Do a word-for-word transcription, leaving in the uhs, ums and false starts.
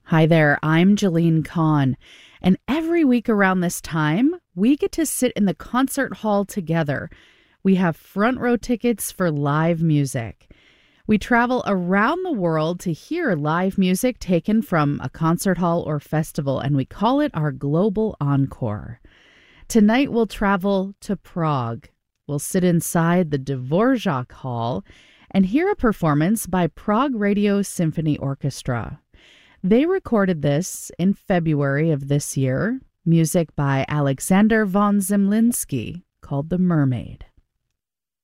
Hi there, I'm Jeline Kahn, and every week around this time, we get to sit in the concert hall together. We have front row tickets for live music. We travel around the world to hear live music taken from a concert hall or festival, and we call it our Global Encore. Tonight we'll travel to Prague. We'll sit inside the Dvorak Hall and hear a performance by Prague Radio Symphony Orchestra. They recorded this in February of this year, music by Alexander von Zemlinsky called The Mermaid.